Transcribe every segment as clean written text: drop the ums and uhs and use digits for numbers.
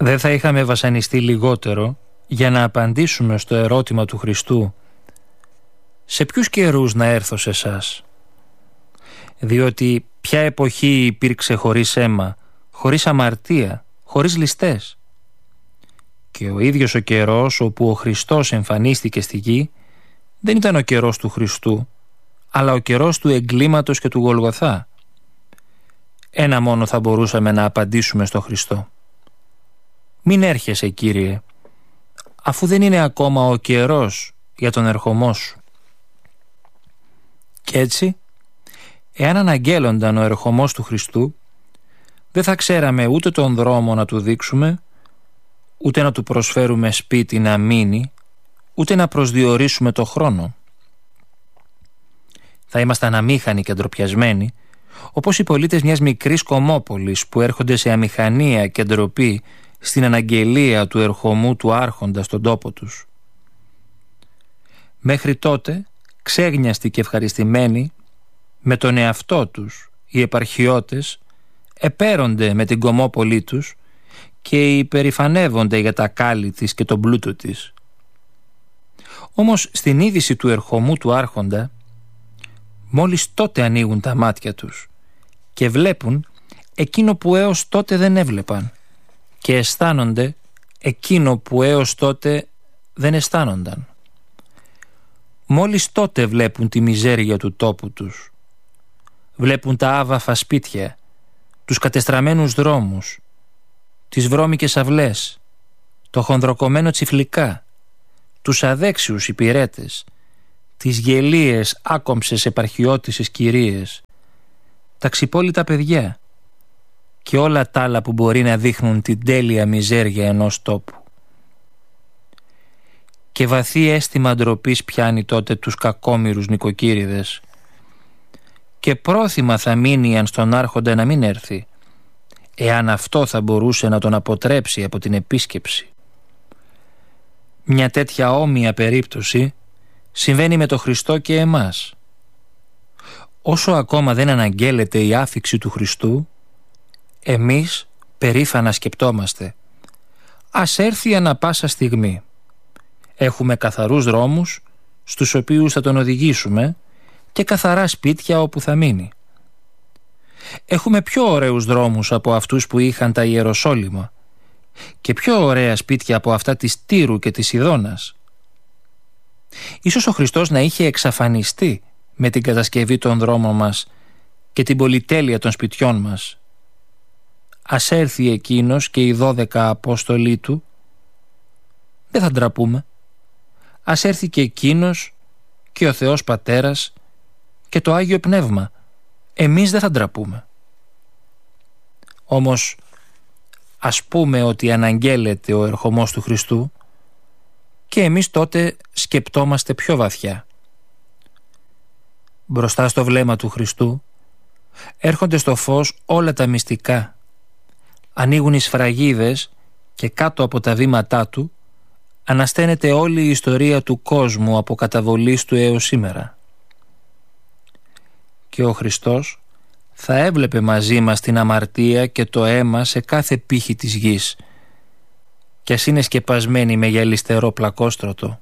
δεν θα είχαμε βασανιστεί λιγότερο για να απαντήσουμε στο ερώτημα του Χριστού «Σε ποιους καιρούς να έρθω σε εσάς?» Διότι ποια εποχή υπήρξε χωρίς αίμα, χωρίς αμαρτία, χωρίς ληστές? Και ο ίδιος ο καιρός όπου ο Χριστός εμφανίστηκε στη γη δεν ήταν ο καιρός του Χριστού, αλλά ο καιρός του εγκλήματος και του Γολγοθά. Ένα μόνο θα μπορούσαμε να απαντήσουμε στο Χριστό: «Μην έρχεσαι, Κύριε, αφού δεν είναι ακόμα ο καιρός για τον ερχομό σου». Κι έτσι, εάν αναγγέλλονταν ο ερχομός του Χριστού, δεν θα ξέραμε ούτε τον δρόμο να του δείξουμε, ούτε να του προσφέρουμε σπίτι να μείνει, ούτε να προσδιορίσουμε το χρόνο. Θα ήμασταν αμήχανοι και ντροπιασμένοι, όπως οι πολίτες μιας μικρής κομμόπολης που έρχονται σε αμηχανία και ντροπή στην αναγγελία του ερχομού του άρχοντα στον τόπο τους. Μέχρι τότε, ξέγνιαστοι και ευχαριστημένοι, με τον εαυτό τους οι επαρχιώτες επέρονται με την κομμόπολη τους και υπερηφανεύονται για τα κάλλη της και τον πλούτο της. Όμως στην είδηση του ερχομού του άρχοντα, μόλις τότε ανοίγουν τα μάτια τους και βλέπουν εκείνο που έως τότε δεν έβλεπαν και αισθάνονται εκείνο που έως τότε δεν αισθάνονταν. Μόλις τότε βλέπουν τη μιζέρια του τόπου τους. Βλέπουν τα άβαφα σπίτια, τους κατεστραμμένους δρόμους, τις βρώμικες αυλές, το χονδροκομμένο τσιφλικά, τους αδέξιους υπηρέτες, τις γελίες άκομψες επαρχιώτισσες κυρίες, τα ξυπόλυτα παιδιά και όλα τα άλλα που μπορεί να δείχνουν την τέλεια μιζέρια ενός τόπου. Και βαθύ αίσθημα ντροπής πιάνει τότε τους κακόμοιρους νοικοκύριδες και πρόθυμα θα μείνει αν στον άρχοντα να μην έρθει, εάν αυτό θα μπορούσε να τον αποτρέψει από την επίσκεψη. Μια τέτοια όμοια περίπτωση συμβαίνει με τον Χριστό και εμάς. Όσο ακόμα δεν αναγγέλλεται η άφιξη του Χριστού, εμείς περήφανα σκεπτόμαστε: ας έρθει ανά πάσα στιγμή. Έχουμε καθαρούς δρόμους στους οποίους θα τον οδηγήσουμε και καθαρά σπίτια όπου θα μείνει. Έχουμε πιο ωραίους δρόμους από αυτούς που είχαν τα Ιεροσόλυμα και πιο ωραία σπίτια από αυτά της Τύρου και της Σιδώνας. Ίσως ο Χριστός να είχε εξαφανιστεί με την κατασκευή των δρόμων μας και την πολυτέλεια των σπιτιών μας. Ας έρθει εκείνος και οι 12 Απόστολοι του, δεν θα ντραπούμε. Ας έρθει και εκείνος και ο Θεός Πατέρας και το Άγιο Πνεύμα, εμείς δεν θα ντραπούμε. Όμως ας πούμε ότι αναγγέλλεται ο ερχομός του Χριστού και εμείς τότε σκεπτόμαστε πιο βαθιά. Μπροστά στο βλέμμα του Χριστού έρχονται στο φως όλα τα μυστικά. Ανοίγουν οι σφραγίδες και κάτω από τα βήματά του ανασταίνεται όλη η ιστορία του κόσμου από καταβολής του έως σήμερα. Και ο Χριστός θα έβλεπε μαζί μας την αμαρτία και το αίμα σε κάθε πύχη της γης, κι ας είναι σκεπασμένη με γυαλιστερό πλακόστρωτο.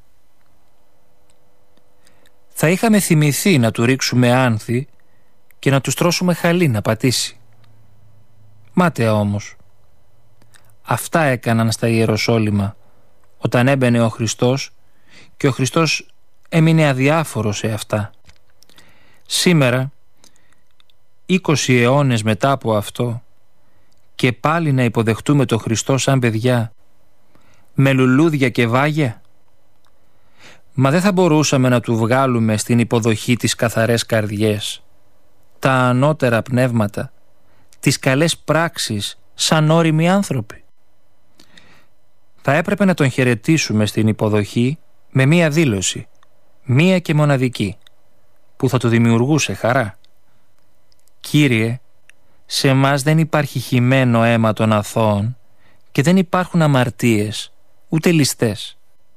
Θα είχαμε θυμηθεί να του ρίξουμε άνθη και να του στρώσουμε χαλί να πατήσει. Μάταια όμως. Αυτά έκαναν στα Ιεροσόλυμα όταν έμπαινε ο Χριστός και ο Χριστός έμεινε αδιάφορος σε αυτά. Σήμερα, 20 αιώνες μετά από αυτό, και πάλι να υποδεχτούμε τον Χριστό σαν παιδιά, με λουλούδια και βάγια? Μα δεν θα μπορούσαμε να του βγάλουμε στην υποδοχή τις καθαρές καρδιές, τα ανώτερα πνεύματα, τις καλές πράξεις σαν όριμοι άνθρωποι? Θα έπρεπε να τον χαιρετήσουμε στην υποδοχή με μία δήλωση, μία και μοναδική, που θα του δημιουργούσε χαρά. Κύριε, σε μας δεν υπάρχει χυμένο αίμα των αθώων και δεν υπάρχουν αμαρτίες, ούτε ληστές.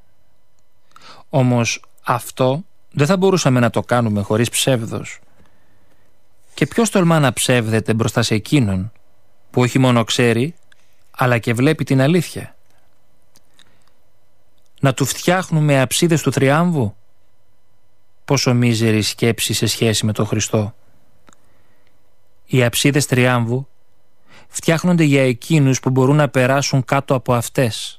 Όμως αυτό δεν θα μπορούσαμε να το κάνουμε χωρίς ψεύδος. Και ποιος τολμά να ψεύδεται μπροστά σε εκείνον που όχι μόνο ξέρει, αλλά και βλέπει την αλήθεια. Να του φτιάχνουμε αψίδες του θριάμβου? Πόσο μίζερη σκέψη σε σχέση με τον Χριστό. Οι αψίδες θριάμβου φτιάχνονται για εκείνους που μπορούν να περάσουν κάτω από αυτές.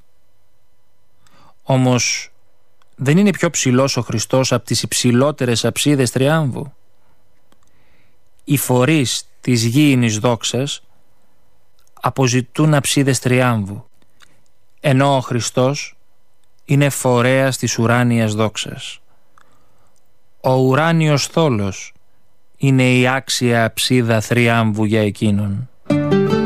Όμως δεν είναι πιο ψηλός ο Χριστός από τις υψηλότερες αψίδες θριάμβου? Οι φορείς της γήινης δόξας αποζητούν αψίδες θριάμβου, ενώ ο Χριστός είναι φορέας της ουράνιας δόξας. Ο ουράνιος θόλος είναι η άξια αψίδα θριάμβου για εκείνον.